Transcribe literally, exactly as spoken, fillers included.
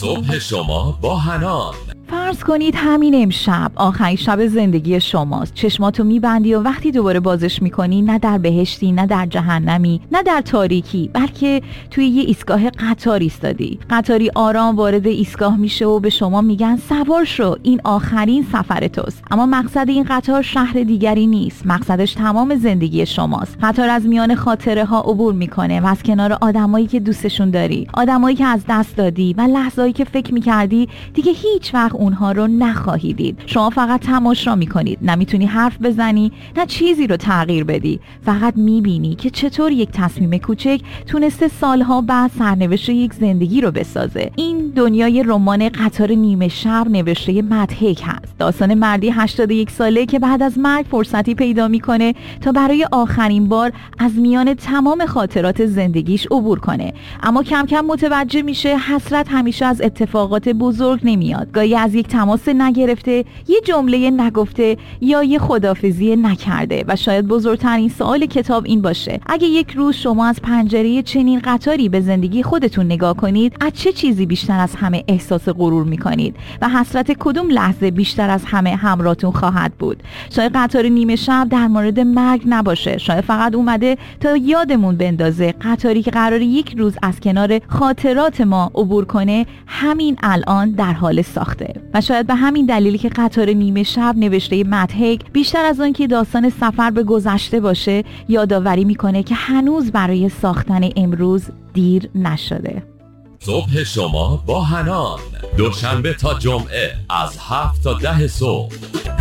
صبح شما با حنان. فرض کنید همین امشب آخرین شب زندگی شماست. چشماتو میبندی و وقتی دوباره بازش میکنی نه در بهشتی، نه در جهنمی، نه در تاریکی، بلکه توی یه ایستگاه قطار ایستادی. قطاری آرام وارد ایستگاه میشه و به شما میگن سوار شو، این آخرین سفر توست. اما مقصد این قطار شهر دیگری نیست، مقصدش تمام زندگی شماست. قطار از میان خاطره ها عبور میکنه و از کنار آدمایی که دوستشون داری، آدمایی که از دست دادی و لحظه‌ای که فکر میکردی دیگه هیچ وقت اونها رو نخواهی دید. شما فقط تماشا میکنید، نمیتونی حرف بزنی، نه چیزی رو تغییر بدی. فقط میبینی که چطور یک تصمیم کوچک تونسته سالها بعد سرنوشت یک زندگی رو بسازه. این دنیای رمان قطار نیمه شب نوشته مضحک هست. داستان مردی هشتاد و یک ساله که بعد از مرگ فرصتی پیدا میکنه تا برای آخرین بار از میان تمام خاطرات زندگیش عبور کنه. اما کم کم متوجه میشه حسرت همیشه از اتفاقات بزرگ نمیاد. گاهی از یک تماس نگرفته، یه جمله نگفته یا یه خداحافظی نکرده. و شاید بزرگترین سوال کتاب این باشه: اگه یک روز شما از پنجره چنین قطاری به زندگی خودتون نگاه کنید، از چه چیزی بیشتر از همه احساس غرور میکنید و حسرت کدوم لحظه بیشتر از همه همراهتون خواهد بود؟ شاید قطار نیمه شب در مورد مرگ نباشه، شاید فقط اومده تا یادمون بندازه قطاری که قراره یک روز از کنار خاطرات ما عبور کنه همین الان در حال ساخته. و شاید به همین دلیلی که قطار نیمه شب نوشته مضحک بیشتر از اون که داستان سفر به گذشته باشه یادآوری میکنه که هنوز برای ساختن امروز دیر نشده. صبح شما با حنان، دوشنبه تا جمعه از هفت تا ده صبح.